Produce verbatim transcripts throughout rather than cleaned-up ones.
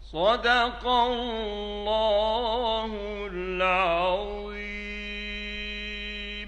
صدق الله العظيم.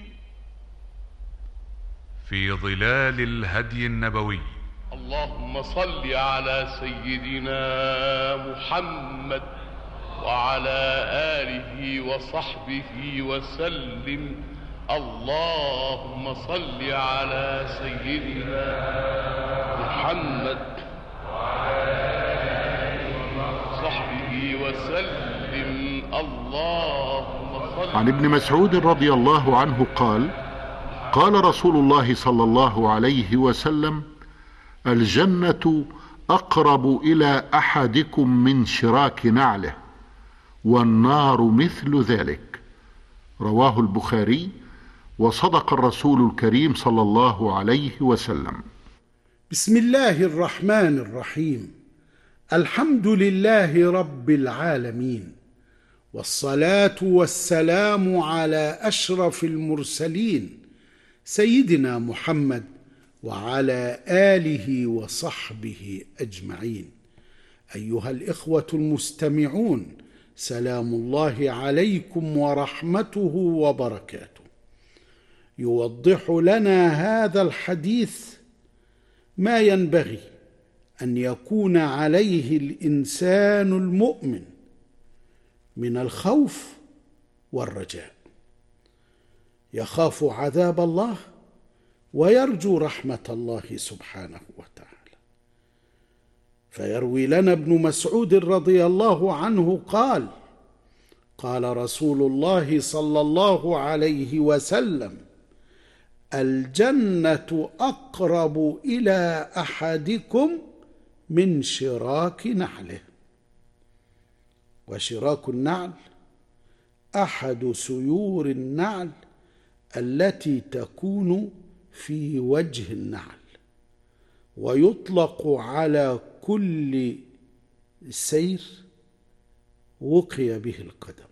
في ظلال الهدي النبوي. اللهم صل على سيدنا محمد وعلى آله وصحبه وسلم. اللهم صل على سيدنا محمد وعلى آله وصحبه وسلم. اللهم صل. عن ابن مسعود رضي الله عنه قال: قال رسول الله صلى الله عليه وسلم: الجنة أقرب إلى أحدكم من شراك نعله، والنار مثل ذلك. رواه البخاري. وصدق الرسول الكريم صلى الله عليه وسلم. بسم الله الرحمن الرحيم. الحمد لله رب العالمين، والصلاة والسلام على أشرف المرسلين سيدنا محمد وعلى آله وصحبه أجمعين. أيها الإخوة المستمعون، سلام الله عليكم ورحمته وبركاته. يوضح لنا هذا الحديث ما ينبغي أن يكون عليه الإنسان المؤمن من الخوف والرجاء. يخاف عذاب الله ويرجو رحمة الله سبحانه وتعالى. فيروي لنا ابن مسعود رضي الله عنه قال: قال رسول الله صلى الله عليه وسلم: الجنة أقرب إلى أحدكم من شراك نعله. وشراك النعل أحد سيور النعل التي تكون في وجه النعل، ويطلق على كل سير وقي به القدم.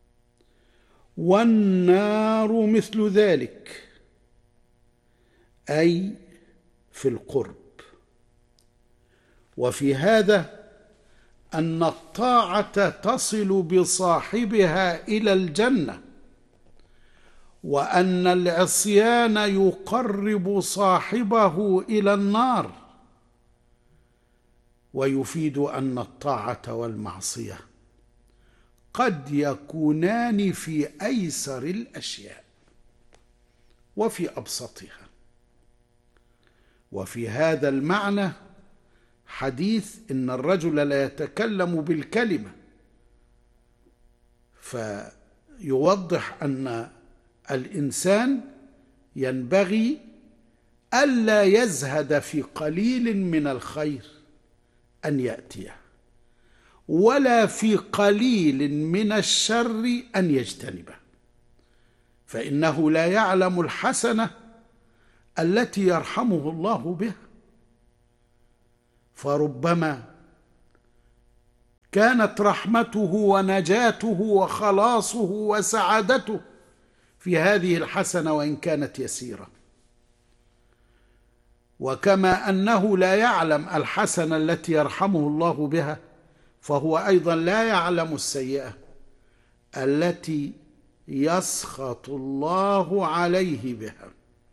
والنار مثل ذلك، أي في القرب. وفي هذا أن الطاعة تصل بصاحبها إلى الجنة، وأن العصيان يقرب صاحبه إلى النار. ويفيد أن الطاعة والمعصية قد يكونان في أيسر الأشياء وفي أبسطها. وفي هذا المعنى حديث إن الرجل لا يتكلم بالكلمة، فيوضح أن الإنسان ينبغي ألا يزهد في قليل من الخير أن يأتيه، ولا في قليل من الشر أن يجتنبه، فإنه لا يعلم الحسنة التي يرحمه الله بها. فربما كانت رحمته ونجاته وخلاصه وسعادته في هذه الحسنة وإن كانت يسيرة. وكما أنه لا يعلم الحسنة التي يرحمه الله بها، فهو أيضا لا يعلم السيئة التي يسخط الله عليه بها.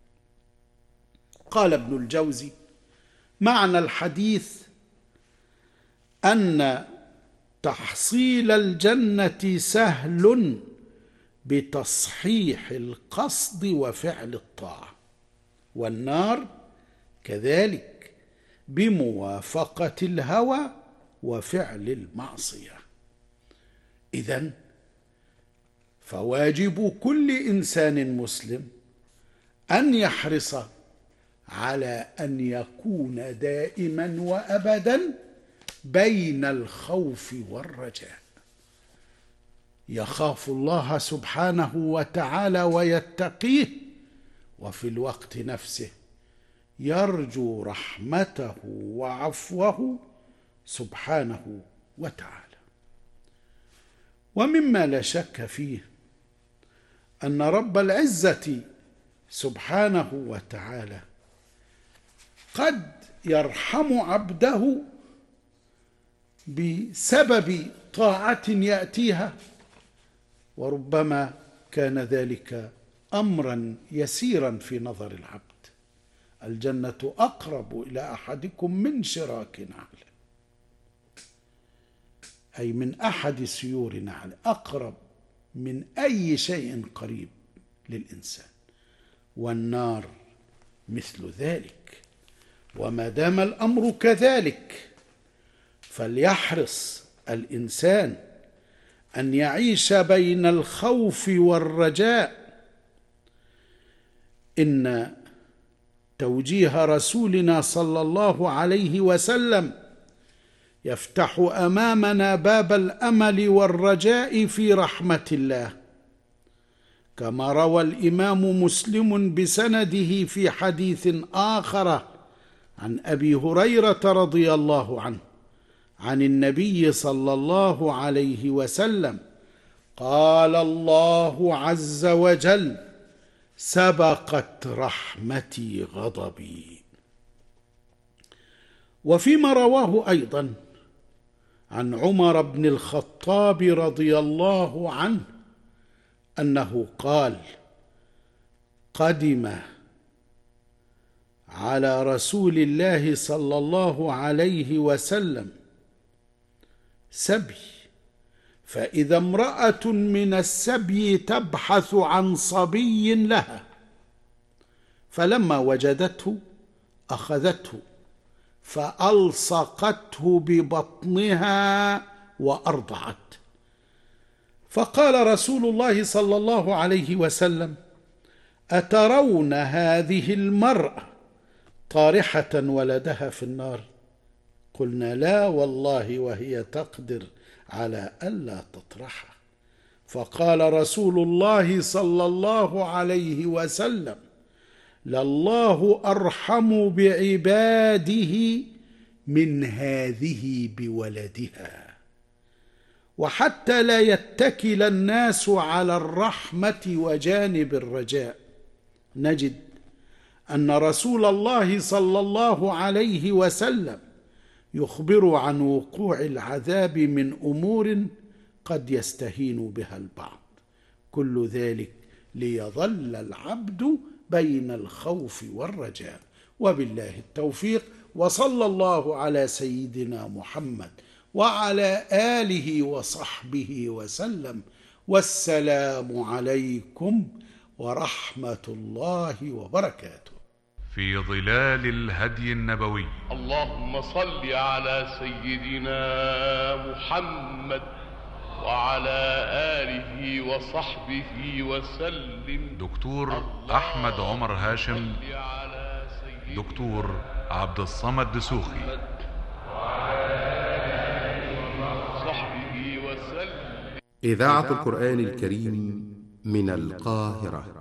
قال ابن الجوزي: معنى الحديث أن تحصيل الجنة سهل بتصحيح القصد وفعل الطاعة، والنار كذلك بموافقة الهوى وفعل المعصية. إذن فواجب كل إنسان مسلم أن يحرص على أن يكون دائما وأبدا بين الخوف والرجاء. يخاف الله سبحانه وتعالى ويتقيه، وفي الوقت نفسه يرجو رحمته وعفوه سبحانه وتعالى. ومما لا شك فيه أن رب العزة سبحانه وتعالى قد يرحم عبده بسبب طاعة يأتيها، وربما كان ذلك أمرا يسيرا في نظر العبد. الجنة أقرب إلى أحدكم من شراك نعل، أي من أحد سيور نعل، أقرب من أي شيء قريب للإنسان. والنار مثل ذلك. وما دام الأمر كذلك فليحرص الإنسان أن يعيش بين الخوف والرجاء. إن توجيه رسولنا صلى الله عليه وسلم يفتح أمامنا باب الأمل والرجاء في رحمة الله، كما روى الإمام مسلم بسنده في حديث آخر عن أبي هريرة رضي الله عنه عن النبي صلى الله عليه وسلم قال الله عز وجل: سبقت رحمتي غضبي. وفيما رواه أيضا عن عمر بن الخطاب رضي الله عنه أنه قال: قدم على رسول الله صلى الله عليه وسلم سبي، فإذا امرأة من السبي تبحث عن صبي لها، فلما وجدته أخذته فألصقته ببطنها وأرضعت. فقال رسول الله صلى الله عليه وسلم: أترون هذه المرأة طارحة ولدها في النار؟ قلنا: لا والله، وهي تقدر على ألا تطرحه. فقال رسول الله صلى الله عليه وسلم: لله أرحم بعباده من هذه بولدها. وحتى لا يتكل الناس على الرحمة وجانب الرجاء، نجد أن رسول الله صلى الله عليه وسلم يخبر عن وقوع العذاب من أمور قد يستهين بها البعض، كل ذلك ليظل العبد بين الخوف والرجاء. وبالله التوفيق، وصلى الله على سيدنا محمد وعلى آله وصحبه وسلم، والسلام عليكم ورحمة الله وبركاته. في ظلال الهدي النبوي. اللهم صل على سيدنا محمد وعلى آله وصحبه وسلم. دكتور أحمد عمر هاشم، دكتور عبد الصمد دسوخي. وصحبه وسلم. إذاعة القرآن الكريم من القاهرة.